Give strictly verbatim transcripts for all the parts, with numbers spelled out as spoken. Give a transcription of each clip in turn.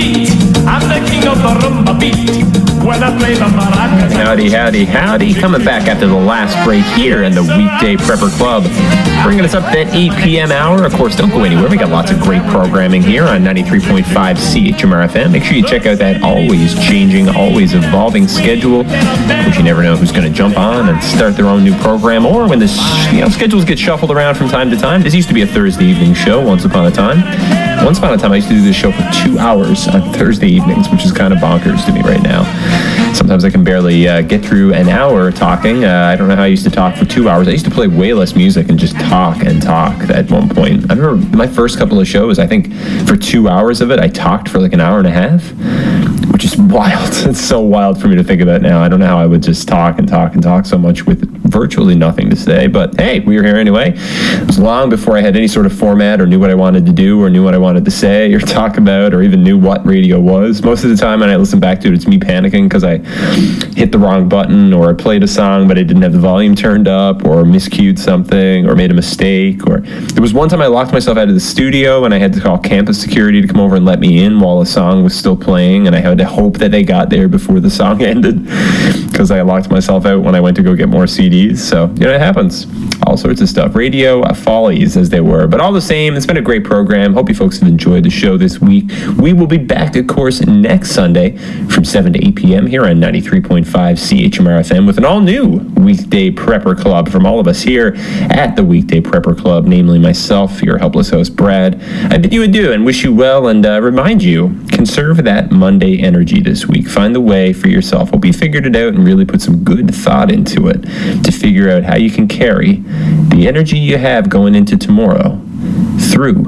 beat. I'm the king of the rumba beat. When I play the maracas. Howdy, howdy, howdy. Coming back after the last break here in the Weekday Prepper Club. Bringing us up that eight p.m. hour. Of course, don't go anywhere. We got lots of great programming here on ninety-three point five C H M R F M. Make sure you check out that always changing, always evolving schedule, which you never know who's going to jump on and start their own new program, or when the you know, schedules get shuffled around from time to time. This used to be a Thursday evening show once upon a time. Once upon a time, I used to do this show for two hours on Thursday evenings, which is kind of bonkers to me right now. Sometimes I can barely uh, get through an hour talking. Uh, I don't know how I used to talk for two hours. I used to play way less music and just talk and talk at one point. I remember my first couple of shows, I think for two hours of it, I talked for like an hour and a half, which is wild. It's so wild for me to think about now. I don't know how I would just talk and talk and talk so much with virtually nothing to say. But hey, we were here anyway. It was long before I had any sort of format or knew what I wanted to do or knew what I wanted to say or talk about or even knew what radio was. Most of the time when I listen back to it, it's me panicking because I hit the wrong button or I played a song but I didn't have the volume turned up or miscued something or made a mistake. Or there was one time I locked myself out of the studio and I had to call campus security to come over and let me in while a song was still playing, and I had to hope that they got there before the song ended because I locked myself out when I went to go get more C Ds. So, you know, it happens. All sorts of stuff. Radio uh, follies, as they were. But all the same, it's been a great program. Hope you folks have enjoyed the show this week. We will be back, of course, next Sunday from seven to eight p.m. here on ninety-three point five C H M R F M with an all-new Weekday Prepper Club from all of us here at the Weekday Prepper Club, namely myself, your helpless host, Brad. I bid you adieu and wish you well and uh, remind you, conserve that Monday energy this week. Find the way for yourself. Hope you figured it out and really put some good thought into it to figure out how you can carry the energy you have going into tomorrow through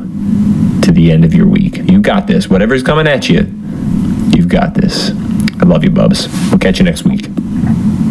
to the end of your week. You got this. Whatever's coming at you, you've got this. I love you, Bubs. We'll catch you next week.